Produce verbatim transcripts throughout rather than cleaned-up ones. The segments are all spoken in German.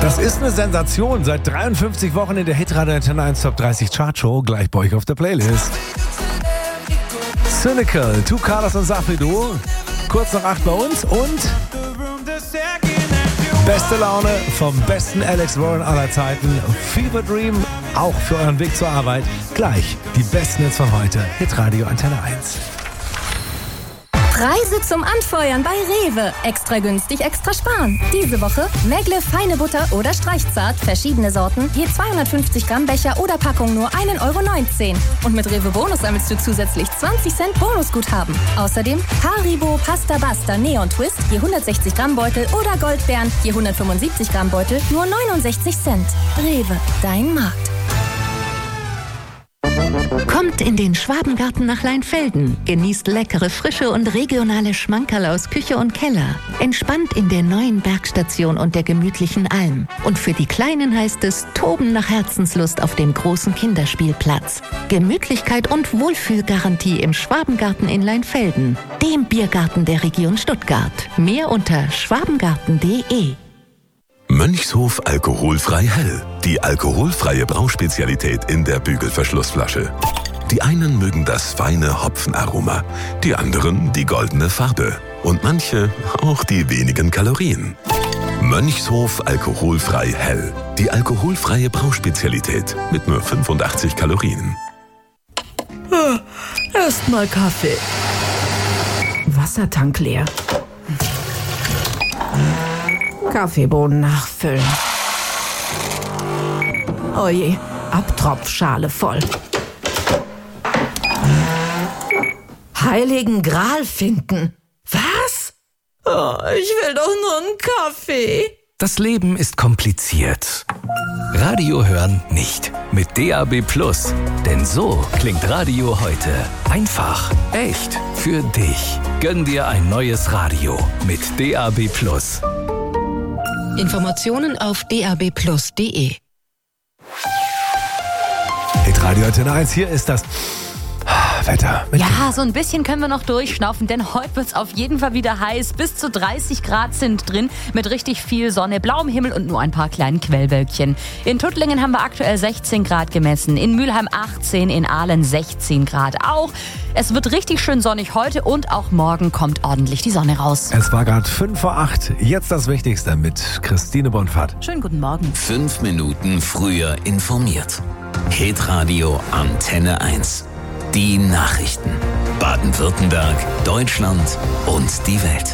Das ist eine Sensation. Seit dreiundfünfzig Wochen in der Hitradio Antenne eins Top dreißig Chartshow. Gleich bei euch auf der Playlist. Cynical, Two Colors und Safido. Kurz nach acht bei uns und beste Laune vom besten Alex Warren aller Zeiten. Fever Dream, auch für euren Weg zur Arbeit. Gleich die besten Hits von heute. Hitradio Antenne eins. Preise zum Anfeuern bei Rewe. Extra günstig, extra sparen. Diese Woche Megle feine Butter oder Streichzart, verschiedene Sorten, je zweihundertfünfzig Gramm Becher oder Packung nur ein Euro neunzehn. Und mit Rewe Bonus sammelst du zusätzlich zwanzig Cent Bonusguthaben. Außerdem Haribo Pasta Basta Neon Twist, je hundertsechzig Gramm Beutel oder Goldbeeren, je hundertfünfundsiebzig Gramm Beutel, nur neunundsechzig Cent. Rewe, dein Markt. Kommt in den Schwabengarten nach Leinfelden. Genießt leckere, frische und regionale Schmankerl aus Küche und Keller. Entspannt in der neuen Bergstation und der gemütlichen Alm. Und für die Kleinen heißt es Toben nach Herzenslust auf dem großen Kinderspielplatz. Gemütlichkeit und Wohlfühlgarantie im Schwabengarten in Leinfelden, dem Biergarten der Region Stuttgart. Mehr unter schwabengarten punkt de. Mönchshof alkoholfrei hell. Die alkoholfreie Brauspezialität in der Bügelverschlussflasche. Die einen mögen das feine Hopfenaroma, die anderen die goldene Farbe und manche auch die wenigen Kalorien. Mönchshof alkoholfrei hell. Die alkoholfreie Brauspezialität mit nur fünfundachtzig Kalorien. Erstmal Kaffee. Wassertank leer. Kaffeebohnen nachfüllen. Oje, Abtropfschale voll. Heiligen Gral finden. Was? Oh, ich will doch nur einen Kaffee. Das Leben ist kompliziert. Radio hören nicht. Mit D A B Plus. Denn so klingt Radio heute. Einfach, echt, für dich. Gönn dir ein neues Radio mit D A B Plus. Informationen auf d a b plus punkt de. Hitradio Antenne eins, hier ist das Wetter. Ja, so ein bisschen können wir noch durchschnaufen, denn heute wird es auf jeden Fall wieder heiß. Bis zu dreißig Grad sind drin, mit richtig viel Sonne, blauem Himmel und nur ein paar kleinen Quellwölkchen. In Tuttlingen haben wir aktuell sechzehn Grad gemessen, in Mülheim achtzehn, in Aalen sechzehn Grad auch. Es wird richtig schön sonnig heute und auch morgen kommt ordentlich die Sonne raus. Es war gerade fünf vor acht. Jetzt das Wichtigste mit Christine Bonfahrt. Schönen guten Morgen. Fünf Minuten früher informiert. Hitradio Antenne eins. Die Nachrichten. Baden-Württemberg, Deutschland und die Welt.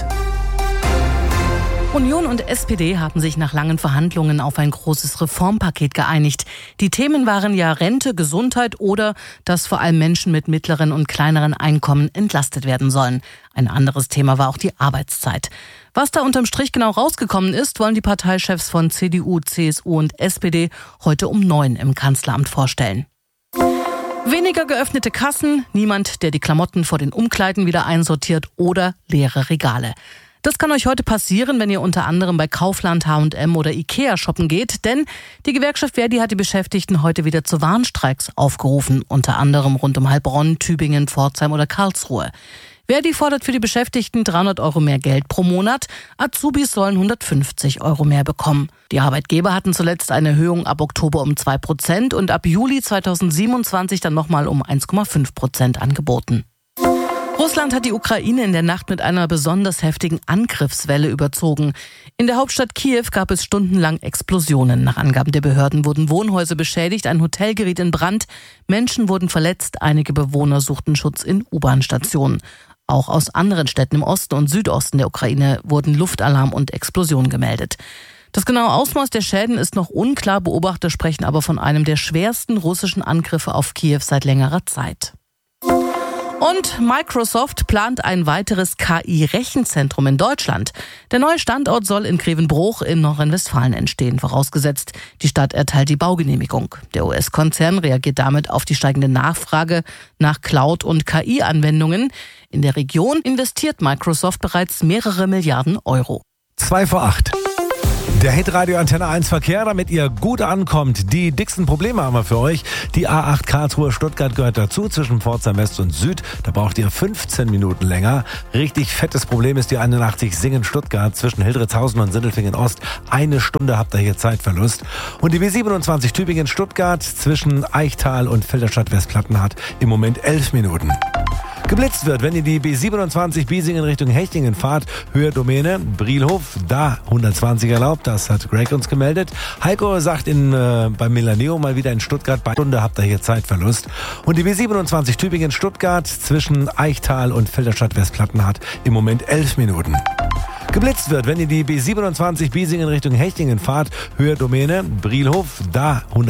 Union und S P D haben sich nach langen Verhandlungen auf ein großes Reformpaket geeinigt. Die Themen waren ja Rente, Gesundheit oder dass vor allem Menschen mit mittleren und kleineren Einkommen entlastet werden sollen. Ein anderes Thema war auch die Arbeitszeit. Was da unterm Strich genau rausgekommen ist, wollen die Parteichefs von C D U, C S U und S P D heute um neun im Kanzleramt vorstellen. Weniger geöffnete Kassen, niemand, der die Klamotten vor den Umkleiden wieder einsortiert oder leere Regale. Das kann euch heute passieren, wenn ihr unter anderem bei Kaufland, H und M oder Ikea shoppen geht, denn die Gewerkschaft Verdi hat die Beschäftigten heute wieder zu Warnstreiks aufgerufen, unter anderem rund um Heilbronn, Tübingen, Pforzheim oder Karlsruhe. Verdi fordert für die Beschäftigten dreihundert Euro mehr Geld pro Monat. Azubis sollen hundertfünfzig Euro mehr bekommen. Die Arbeitgeber hatten zuletzt eine Erhöhung ab Oktober um zwei Prozent und ab Juli zweitausendsiebenundzwanzig dann nochmal um eins Komma fünf Prozent angeboten. Russland hat die Ukraine in der Nacht mit einer besonders heftigen Angriffswelle überzogen. In der Hauptstadt Kiew gab es stundenlang Explosionen. Nach Angaben der Behörden wurden Wohnhäuser beschädigt, ein Hotel geriet in Brand, Menschen wurden verletzt, einige Bewohner suchten Schutz in U-Bahn-Stationen. Auch aus anderen Städten im Osten und Südosten der Ukraine wurden Luftalarm und Explosionen gemeldet. Das genaue Ausmaß der Schäden ist noch unklar, Beobachter sprechen aber von einem der schwersten russischen Angriffe auf Kiew seit längerer Zeit. Und Microsoft plant ein weiteres K I-Rechenzentrum in Deutschland. Der neue Standort soll in Grevenbroich in Nordrhein-Westfalen entstehen, vorausgesetzt, die Stadt erteilt die Baugenehmigung. Der U S-Konzern reagiert damit auf die steigende Nachfrage nach Cloud- und K I-Anwendungen. In der Region investiert Microsoft bereits mehrere Milliarden Euro. Zwei vor acht. Der Hitradio Antenne eins Verkehr, damit ihr gut ankommt. Die dicksten Probleme haben wir für euch. Die A acht Karlsruhe Stuttgart gehört dazu, zwischen Pforzheim West und Süd. Da braucht ihr fünfzehn Minuten länger. Richtig fettes Problem ist die einundachtzig Singen Stuttgart zwischen Hildritzhausen und Sindelfingen Ost. Eine Stunde habt ihr hier Zeitverlust. Und die B siebenundzwanzig Tübingen Stuttgart zwischen Eichtal und Filderstadt Westplatten hat im Moment elf Minuten. Geblitzt wird, wenn ihr die B siebenundzwanzig Biesingen Richtung Hechtingen fahrt, Höhe Domäne, Brielhof, da hundertzwanzig erlaubt, das hat Greg uns gemeldet. Heiko sagt in, äh, bei Milaneo mal wieder in Stuttgart, bei Stunde habt ihr hier Zeitverlust. Und die B siebenundzwanzig Tübingen Stuttgart zwischen Eichtal und Filderstadt Westplatten hat im Moment elf Minuten. Geblitzt wird, wenn ihr die B siebenundzwanzig Biesingen Richtung Hechtingen fahrt, Höhe Domäne, Brielhof, da hundertzwanzig